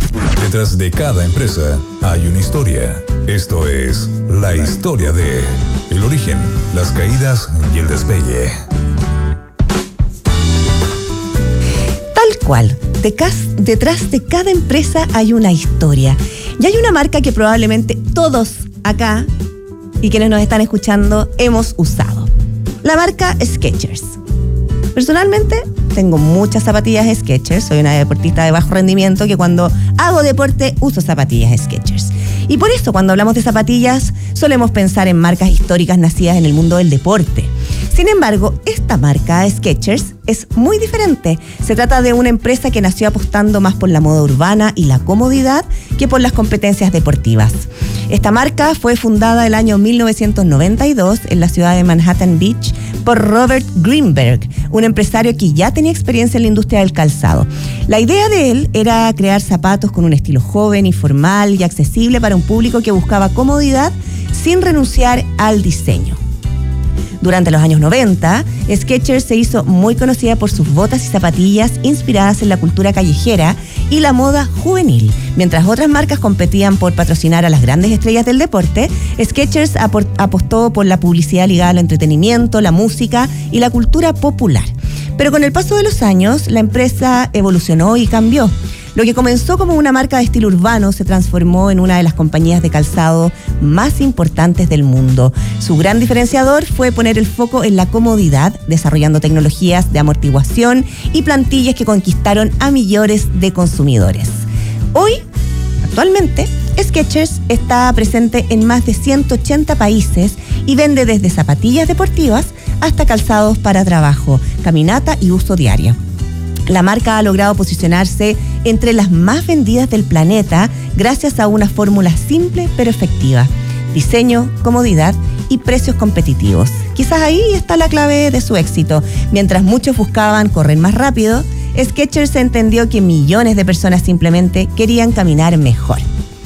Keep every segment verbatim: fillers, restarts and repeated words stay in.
Detrás de cada empresa hay una historia. Esto es La Historia de... El origen, las caídas y el despegue. Tal cual. Detrás de cada empresa hay una historia. Y hay una marca que probablemente todos acá y quienes nos están escuchando hemos usado. La marca Skechers. Personalmente tengo muchas zapatillas Skechers. Soy una deportista de bajo rendimiento que cuando hago deporte uso zapatillas Skechers. Y por eso cuando hablamos de zapatillas solemos pensar en marcas históricas nacidas en el mundo del deporte. Sin embargo, esta marca, Skechers, es muy diferente. Se trata de una empresa que nació apostando más por la moda urbana y la comodidad que por las competencias deportivas. Esta marca fue fundada el año mil novecientos noventa y dos en la ciudad de Manhattan Beach por Robert Greenberg, un empresario que ya tenía experiencia en la industria del calzado. La idea de él era crear zapatos con un estilo joven, informal y accesible para un público que buscaba comodidad sin renunciar al diseño. Durante los años noventa, Skechers se hizo muy conocida por sus botas y zapatillas inspiradas en la cultura callejera y la moda juvenil. Mientras otras marcas competían por patrocinar a las grandes estrellas del deporte, Skechers apostó por la publicidad ligada al entretenimiento, la música y la cultura popular. Pero con el paso de los años, la empresa evolucionó y cambió. Lo que comenzó como una marca de estilo urbano se transformó en una de las compañías de calzado más importantes del mundo. Su gran diferenciador fue poner el foco en la comodidad, desarrollando tecnologías de amortiguación y plantillas que conquistaron a millones de consumidores. Hoy, actualmente, Skechers está presente en más de ciento ochenta países y vende desde zapatillas deportivas hasta calzados para trabajo, caminata y uso diario. La marca ha logrado posicionarse entre las más vendidas del planeta gracias a una fórmula simple pero efectiva: diseño, comodidad y precios competitivos. Quizás ahí está la clave de su éxito. Mientras muchos buscaban correr más rápido, Skechers entendió que millones de personas simplemente querían caminar mejor.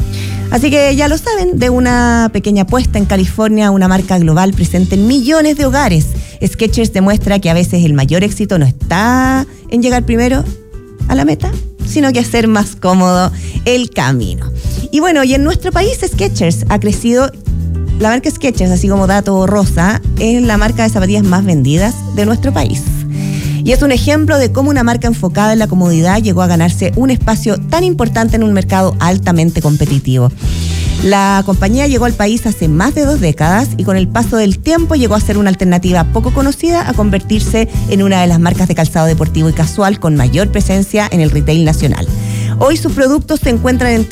Así que ya lo saben, de una pequeña apuesta en California a una marca global presente en millones de hogares, Skechers demuestra que a veces el mayor éxito no está en llegar primero a la meta, sino que hacer más cómodo el camino. Y bueno, y en nuestro país Skechers ha crecido. La marca Skechers, así como dato rosa, es la marca de zapatillas más vendidas de nuestro país. Y es un ejemplo de cómo una marca enfocada en la comodidad llegó a ganarse un espacio tan importante en un mercado altamente competitivo. La compañía llegó al país hace más de dos décadas y con el paso del tiempo llegó a ser una alternativa poco conocida a convertirse en una de las marcas de calzado deportivo y casual con mayor presencia en el retail nacional. Hoy sus productos se encuentran en